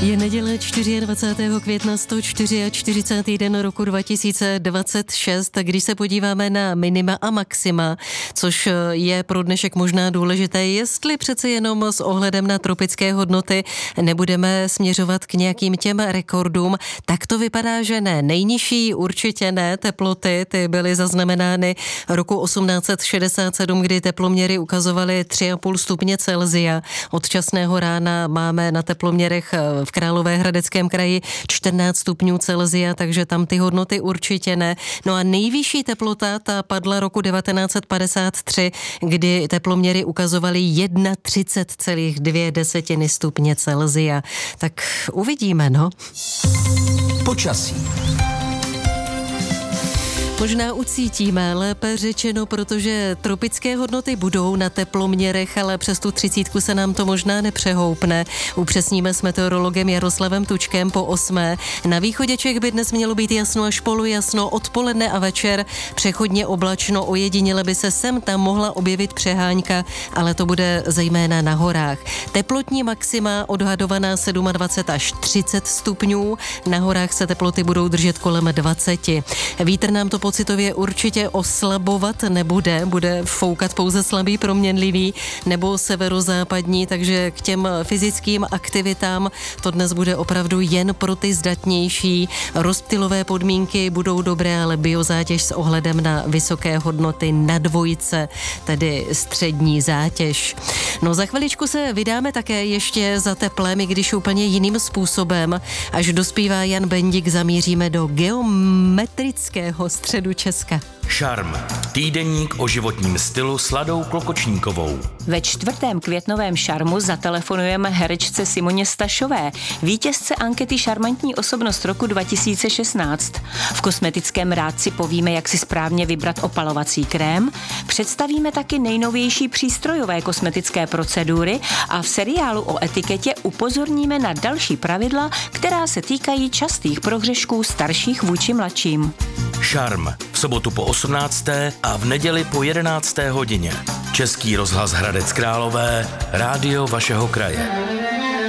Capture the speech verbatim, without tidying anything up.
Je neděle dvacátého čtvrtého května, sto čtyřicátý čtvrtý den roku dva tisíce dvacet šest. Když se podíváme na minima a maxima, což je pro dnešek možná důležité, jestli přece jenom s ohledem na tropické hodnoty nebudeme směřovat k nějakým těm rekordům, tak to vypadá, že ne. Nejnižší určitě ne, teploty, ty byly zaznamenány roku osmnáct set šedesát sedm, kdy teploměry ukazovaly tři a půl stupně Celsia. Od časného rána máme na teploměrech v Královéhradeckém kraji čtrnáct stupňů Celsia, takže tam ty hodnoty určitě ne. No a nejvyšší teplota ta padla roku devatenáct set padesát tři, kdy teploměry ukazovaly třicet jedna celá dvě desetiny stupně Celsia. Tak uvidíme, no. Počasí. Možná ucítíme, lépe řečeno, protože tropické hodnoty budou na teploměrech, ale přes tu třicítku se nám to možná nepřehoupne. Upřesníme s meteorologem Jaroslavem Tučkem po osmé. Na východě Čech by dnes mělo být jasno až polojasno, odpoledne a večer přechodně oblačno, ojediněle by se sem tam mohla objevit přehánka, ale to bude zejména na horách. Teplotní maxima odhadovaná dvacet sedm až třicet stupňů, na horách se teploty budou držet kolem dvacet. Vítr nám to pocitově určitě oslabovat nebude, bude foukat pouze slabý proměnlivý nebo severozápadní, takže k těm fyzickým aktivitám to dnes bude opravdu jen pro ty zdatnější. Rozptylové podmínky budou dobré, ale biozátěž s ohledem na vysoké hodnoty na dvojce, tedy střední zátěž. No za chviličku se vydáme také ještě za teplem, i když úplně jiným způsobem. Až dospívá Jan Bendik, zamíříme do geometrického středu Česka. Šarm. Týdeník o životním stylu s Ladou Klokočníkovou. Ve čtvrtém květnovém Šarmu zatelefonujeme herečce Simoně Stašové, vítězce ankety Šarmantní osobnost roku dva tisíce šestnáct. V kosmetickém rádci povíme, jak si správně vybrat opalovací krém, představíme taky nejnovější přístrojové kosmetické procedury a v seriálu o etiketě upozorníme na další pravidla, která se týkají častých prohřešků starších vůči mladším. Šarm. V sobotu po osmnácté a v neděli po jedenácté hodině. Český rozhlas Hradec Králové, rádio vašeho kraje.